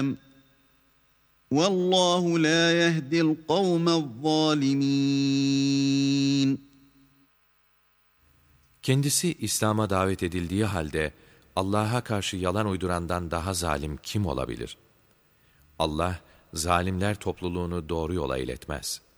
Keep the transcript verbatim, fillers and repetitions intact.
وَاللّٰهُ لَا يَهْدِي الْقَوْمَ الظَّالِمِينَ. Kendisi İslam'a davet edildiği halde Allah'a karşı yalan uydurandan daha zalim kim olabilir? Allah, zalimler topluluğunu doğru yola iletmez.